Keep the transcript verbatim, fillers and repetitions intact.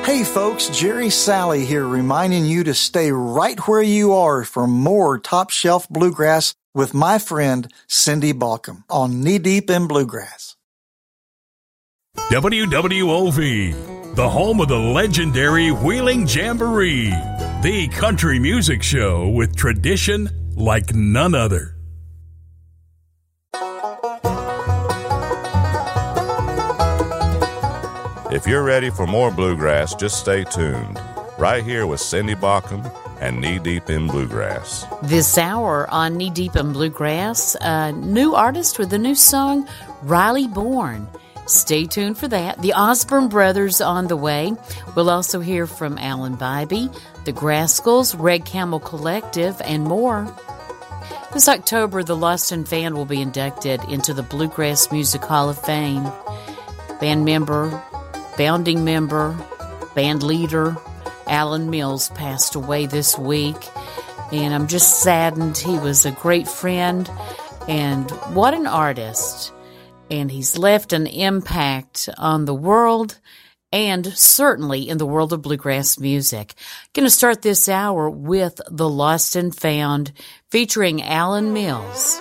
Hey folks, Jerry Salley here reminding you to stay right where you are for more top shelf bluegrass with my friend Cindy Balcom on Knee Deep in Bluegrass. W W O V, the home of the legendary Wheeling Jamboree, the country music show with tradition like none other. If you're ready for more bluegrass, just stay tuned. Right here with Cindy Balcom and Knee Deep in Bluegrass. This hour on Knee Deep in Bluegrass, a new artist with a new song, Riley Bourne. Stay tuned for that. The Osborne Brothers on the way. We'll also hear from Alan Bybee, the Grascals, Red Camel Collective, and more. This October, the Lost and Found will be inducted into the Bluegrass Music Hall of Fame. Band member, founding member, band leader, Alan Mills passed away this week, and I'm just saddened. He was a great friend, and what an artist. And he's left an impact on the world and certainly in the world of bluegrass music. Going to start this hour with The Lost and Found featuring Alan Mills.